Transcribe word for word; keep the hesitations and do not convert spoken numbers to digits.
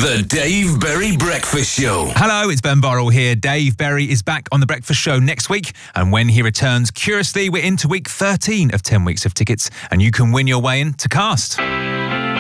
The Dave Berry Breakfast Show. Hello, it's Ben Burrell here. Dave Berry is back on The Breakfast Show next week. And when he returns, curiously, we're into week thirteen of ten weeks of tickets. And you can win your way in to Cast.